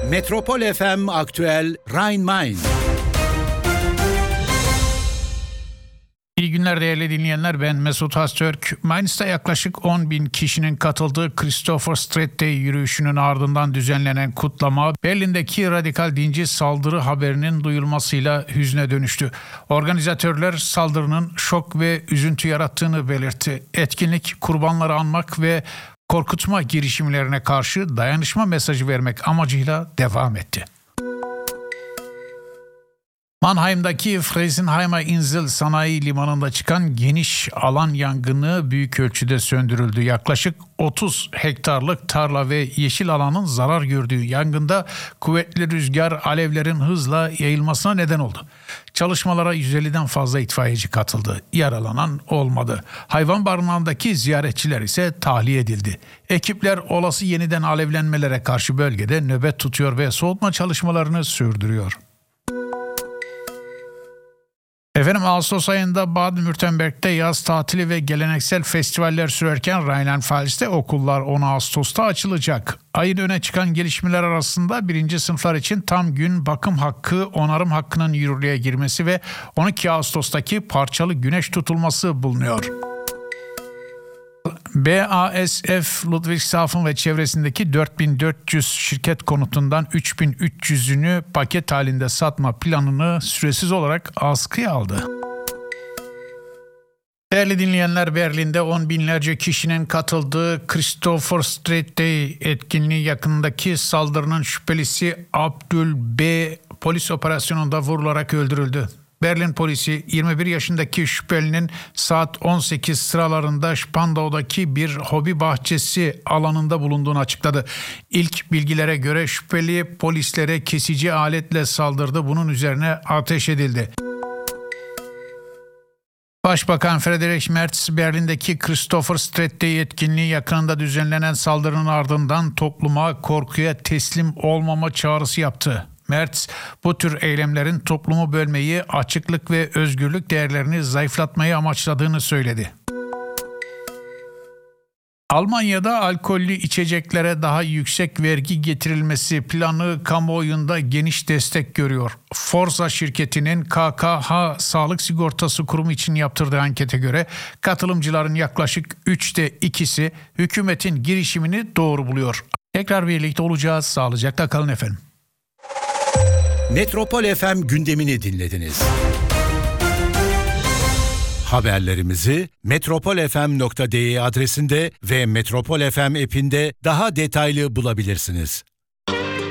Metropol FM Aktüel Rhein-Main. İyi günler değerli dinleyenler, ben Mesut Haztürk. Mainz'ta yaklaşık 10.000 kişinin katıldığı Christopher Street Day yürüyüşünün ardından düzenlenen kutlama Berlin'deki radikal dinci saldırı haberinin duyulmasıyla hüzne dönüştü. Organizatörler saldırının şok ve üzüntü yarattığını belirtti. Etkinlik kurbanları anmak ve korkutma girişimlerine karşı dayanışma mesajı vermek amacıyla devam etti. Mannheim'daki Friesenheimer Insel Sanayi Limanı'nda çıkan geniş alan yangını büyük ölçüde söndürüldü. Yaklaşık 30 hektarlık tarla ve yeşil alanın zarar gördüğü yangında kuvvetli rüzgar alevlerin hızla yayılmasına neden oldu. Çalışmalara 150'den fazla itfaiyeci katıldı. Yaralanan olmadı. Hayvan barınağındaki ziyaretçiler ise tahliye edildi. Ekipler olası yeniden alevlenmelere karşı bölgede nöbet tutuyor ve soğutma çalışmalarını sürdürüyor. Ağustos ayında Baden-Württemberg'de yaz tatili ve geleneksel festivaller sürerken Rheinland-Pfalz'te okullar 10 Ağustos'ta açılacak. Ayın öne çıkan gelişmeler arasında 1. sınıflar için tam gün bakım hakkı, onarım hakkının yürürlüğe girmesi ve 12 Ağustos'taki parçalı güneş tutulması bulunuyor. BASF Ludwigshafen ve çevresindeki 4400 şirket konutundan 3300'ünü paket halinde satma planını süresiz olarak askıya aldı. Değerli dinleyenler, Berlin'de 10 binlerce kişinin katıldığı Christopher Street Day etkinliği yakındaki saldırının şüphelisi Abdül B. polis operasyonunda vurularak öldürüldü. Berlin polisi 21 yaşındaki şüphelinin saat 18 sıralarında Spandau'daki bir hobi bahçesi alanında bulunduğunu açıkladı. İlk bilgilere göre şüpheli polislere kesici aletle saldırdı. Bunun üzerine ateş edildi. Başbakan Friedrich Merz, Berlin'deki Christopher Street Day etkinliği yakınında düzenlenen saldırının ardından topluma korkuya teslim olmama çağrısı yaptı. Merz, bu tür eylemlerin toplumu bölmeyi, açıklık ve özgürlük değerlerini zayıflatmayı amaçladığını söyledi. Almanya'da alkollü içeceklere daha yüksek vergi getirilmesi planı kamuoyunda geniş destek görüyor. Forza şirketinin KKH Sağlık Sigortası Kurumu için yaptırdığı ankete göre katılımcıların yaklaşık 3'te 2'si hükümetin girişimini doğru buluyor. Tekrar birlikte olacağız. Sağlıcakla kalın efendim. Metropol FM gündemini dinlediniz. Haberlerimizi metropolfm.de adresinde ve Metropol FM app'inde daha detaylı bulabilirsiniz.